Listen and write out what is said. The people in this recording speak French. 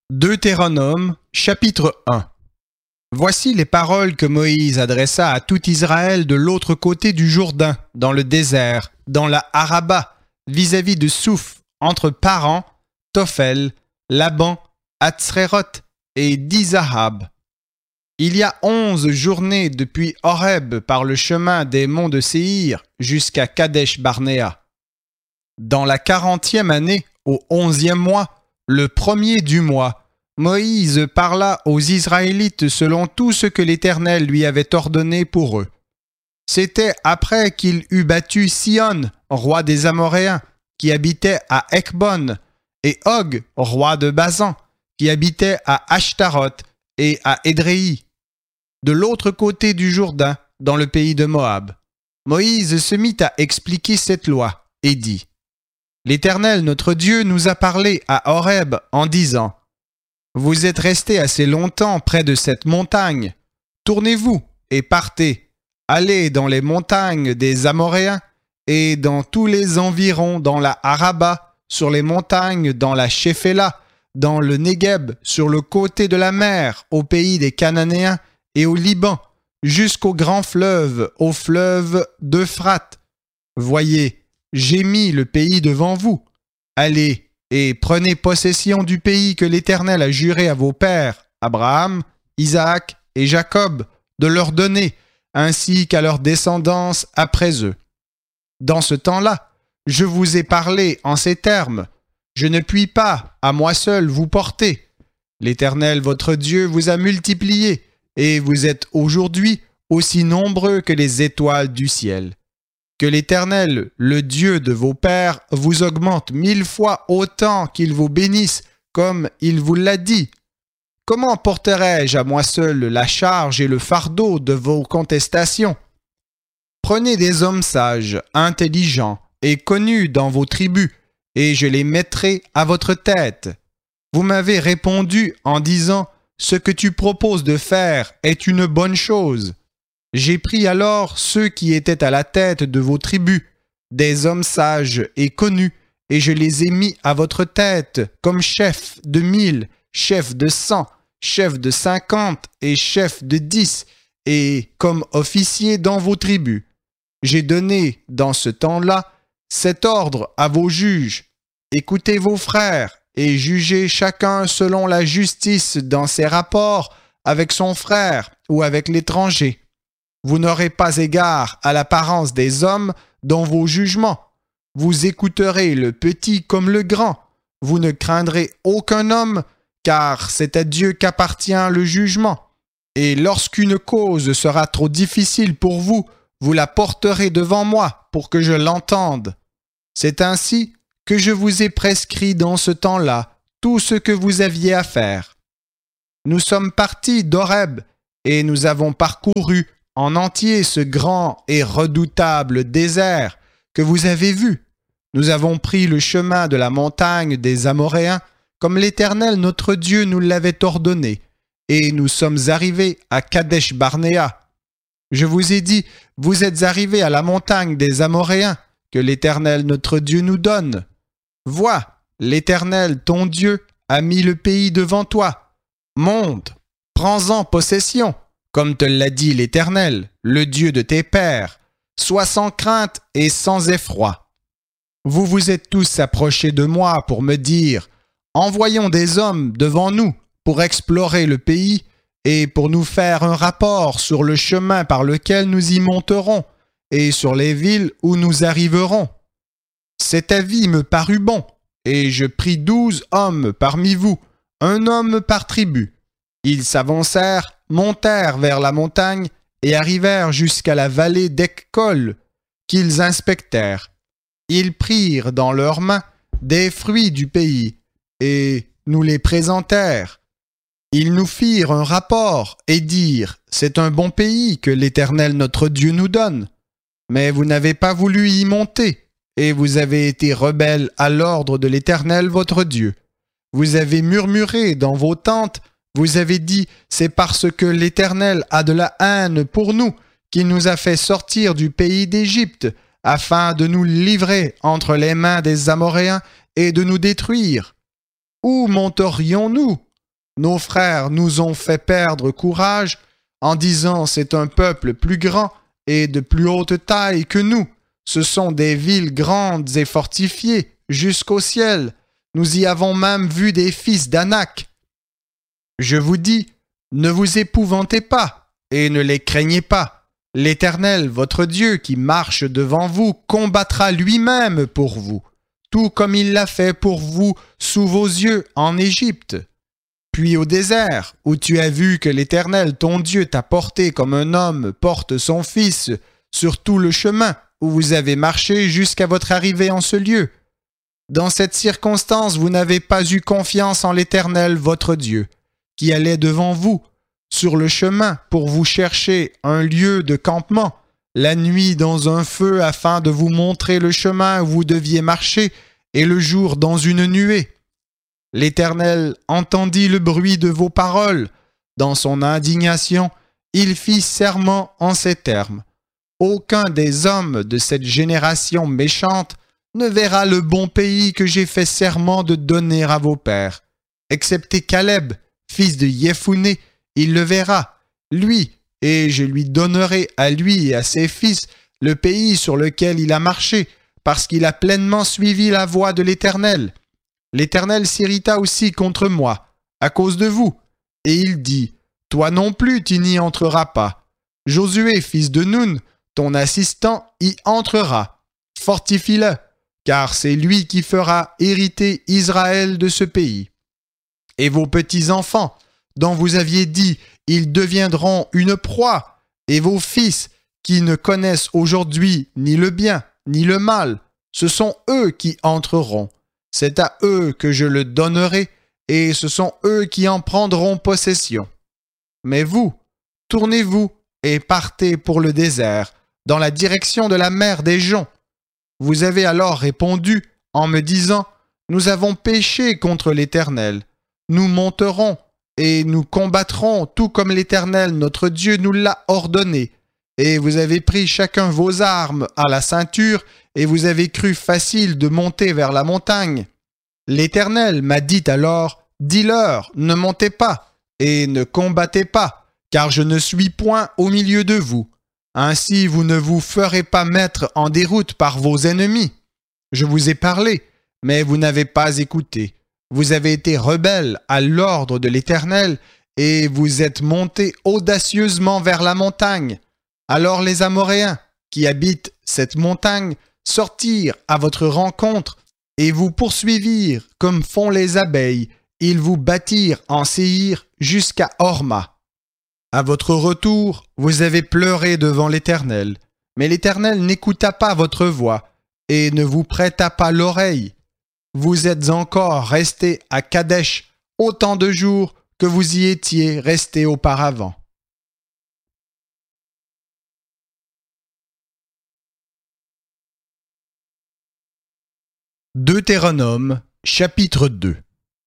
Deutéronome, chapitre 1. Voici les paroles que Moïse adressa à tout Israël de l'autre côté du Jourdain, dans le désert, dans la Araba, vis-à-vis de Souf, entre Paran, Tophel, Laban, Hatzréroth et Dizahab. Il y a 11 journées depuis Horeb par le chemin des monts de Séhir jusqu'à Kadesh-Barnéa. Dans la 40e année, au 11e mois, le premier du mois, Moïse parla aux Israélites selon tout ce que l'Éternel lui avait ordonné pour eux. C'était après qu'il eut battu Sihon, roi des Amoréens, qui habitait à Ekbon, et Og, roi de Basan, qui habitait à Ashtaroth et à Édréi, de l'autre côté du Jourdain, dans le pays de Moab. Moïse se mit à expliquer cette loi et dit : L'Éternel notre Dieu nous a parlé à Horeb en disant : Vous êtes restés assez longtemps près de cette montagne. Tournez-vous et partez. Allez dans les montagnes des Amoréens et dans tous les environs, dans la Araba, sur les montagnes, dans la Shéphéla, dans le Négueb, sur le côté de la mer, au pays des Cananéens et au Liban, jusqu'au grand fleuve, au fleuve d'Euphrate. Voyez, j'ai mis le pays devant vous. Allez et prenez possession du pays que l'Éternel a juré à vos pères, Abraham, Isaac et Jacob, de leur donner, ainsi qu'à leur descendance après eux. Dans ce temps-là, je vous ai parlé en ces termes. Je ne puis pas, à moi seul, vous porter. L'Éternel votre Dieu vous a multipliés, et vous êtes aujourd'hui aussi nombreux que les étoiles du ciel. Que l'Éternel, le Dieu de vos pères, vous augmente 1000 fois autant qu'il vous bénisse, comme il vous l'a dit. Comment porterai-je à moi seul la charge et le fardeau de vos contestations? Prenez des hommes sages, intelligents et connus dans vos tribus, et je les mettrai à votre tête. Vous m'avez répondu en disant : Ce que tu proposes de faire est une bonne chose. J'ai pris alors ceux qui étaient à la tête de vos tribus, des hommes sages et connus, et je les ai mis à votre tête comme chefs de 1000, chefs de 100, chefs de 50 et chefs de 10, et comme officiers dans vos tribus. J'ai donné, dans ce temps-là, cet ordre à vos juges. Écoutez vos frères et jugez chacun selon la justice dans ses rapports avec son frère ou avec l'étranger. Vous n'aurez pas égard à l'apparence des hommes dans vos jugements. Vous écouterez le petit comme le grand. Vous ne craindrez aucun homme, car c'est à Dieu qu'appartient le jugement. Et lorsqu'une cause sera trop difficile pour vous, vous la porterez devant moi pour que je l'entende. C'est ainsi que je vous ai prescrit dans ce temps-là tout ce que vous aviez à faire. Nous sommes partis d'Horeb et nous avons parcouru en entier ce grand et redoutable désert que vous avez vu. Nous avons pris le chemin de la montagne des Amoréens comme l'Éternel notre Dieu nous l'avait ordonné, et nous sommes arrivés à Kadesh-Barnéa. Je vous ai dit, vous êtes arrivés à la montagne des Amoréens que l'Éternel notre Dieu nous donne. Vois, l'Éternel ton Dieu a mis le pays devant toi. Monte, prends-en possession. Comme te l'a dit l'Éternel, le Dieu de tes pères, sois sans crainte et sans effroi. Vous vous êtes tous approchés de moi pour me dire : Envoyons des hommes devant nous pour explorer le pays et pour nous faire un rapport sur le chemin par lequel nous y monterons et sur les villes où nous arriverons. Cet avis me parut bon, et je pris 12 hommes parmi vous, un homme par tribu. Ils s'avancèrent, montèrent vers la montagne et arrivèrent jusqu'à la vallée d'Eckcol, qu'ils inspectèrent. Ils prirent dans leurs mains des fruits du pays et nous les présentèrent. Ils nous firent un rapport et dirent : C'est un bon pays que l'Éternel notre Dieu nous donne. Mais vous n'avez pas voulu y monter, et vous avez été rebelles à l'ordre de l'Éternel votre Dieu. Vous avez murmuré dans vos tentes. Vous avez dit : C'est parce que l'Éternel a de la haine pour nous qu'il nous a fait sortir du pays d'Égypte, afin de nous livrer entre les mains des Amoréens et de nous détruire. Où monterions-nous ? nos frères nous ont fait perdre courage en disant c'est un peuple plus grand et de plus haute taille que nous. Ce sont des villes grandes et fortifiées jusqu'au ciel. Nous y avons même vu des fils d'Anak. Je vous dis, ne vous épouvantez pas et ne les craignez pas. L'Éternel, votre Dieu, qui marche devant vous, combattra lui-même pour vous, tout comme il l'a fait pour vous sous vos yeux en Égypte. Puis au désert, où tu as vu que l'Éternel, ton Dieu, t'a porté comme un homme porte son fils sur tout le chemin où vous avez marché jusqu'à votre arrivée en ce lieu. Dans cette circonstance, vous n'avez pas eu confiance en l'Éternel, votre Dieu, qui allait devant vous sur le chemin pour vous chercher un lieu de campement, la nuit dans un feu afin de vous montrer le chemin où vous deviez marcher, et le jour dans une nuée. L'Éternel entendit le bruit de vos paroles. Dans son indignation, il fit serment en ces termes. Aucun des hommes de cette génération méchante ne verra le bon pays que j'ai fait serment de donner à vos pères. Excepté Caleb, fils de Jephunnée, il le verra, lui, et je lui donnerai à lui et à ses fils le pays sur lequel il a marché, parce qu'il a pleinement suivi la voie de l'Éternel. L'Éternel s'irrita aussi contre moi, à cause de vous, et il dit, « Toi non plus tu n'y entreras pas. Josué, fils de Nun, ton assistant, y entrera. Fortifie-le, car c'est lui qui fera hériter Israël de ce pays. Et vos petits-enfants, dont vous aviez dit, ils deviendront une proie, et vos fils, qui ne connaissent aujourd'hui ni le bien, ni le mal, ce sont eux qui entreront. C'est à eux que je le donnerai, et ce sont eux qui en prendront possession. Mais vous, tournez-vous et partez pour le désert, dans la direction de la mer des joncs. Vous avez alors répondu en me disant, « Nous avons péché contre l'Éternel. Nous monterons et nous combattrons tout comme l'Éternel notre Dieu nous l'a ordonné. Et vous avez pris chacun vos armes à la ceinture et vous avez cru facile de monter vers la montagne. L'Éternel m'a dit alors, « Dis-leur, ne montez pas et ne combattez pas, car je ne suis point au milieu de vous. Ainsi vous ne vous ferez pas mettre en déroute par vos ennemis. Je vous ai parlé, mais vous n'avez pas écouté. Vous avez été rebelles à l'ordre de l'Éternel et vous êtes montés audacieusement vers la montagne. Alors les Amoréens qui habitent cette montagne sortirent à votre rencontre et vous poursuivirent comme font les abeilles. Ils vous battirent en Séhir jusqu'à Horma. À votre retour, vous avez pleuré devant l'Éternel, mais l'Éternel n'écouta pas votre voix et ne vous prêta pas l'oreille. Vous êtes encore restés à Kadesh autant de jours que vous y étiez restés auparavant. Deutéronome, chapitre 2.